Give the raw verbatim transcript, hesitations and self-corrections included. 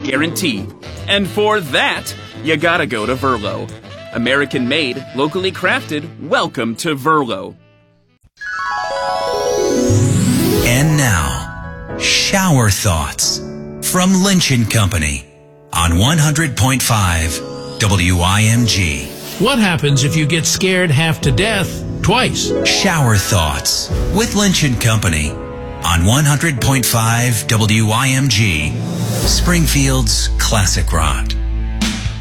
guarantee. And for that, you gotta go to Verlo. American-made, locally crafted, welcome to Verlo. And now, Shower Thoughts from Lynch and Company on one hundred point five W I M G. What happens if you get scared half to death twice? Shower Thoughts with Lynch and Company on one hundred point five W I M G, Springfield's classic rock.